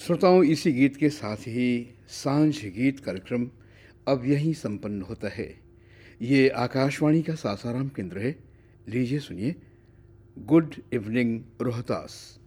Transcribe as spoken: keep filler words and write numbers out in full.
श्रोताओं, इसी गीत के साथ ही सांझ गीत कार्यक्रम अब यहीं संपन्न होता है। ये आकाशवाणी का सासाराम केंद्र है। लीजिए सुनिए गुड इवनिंग रोहतास।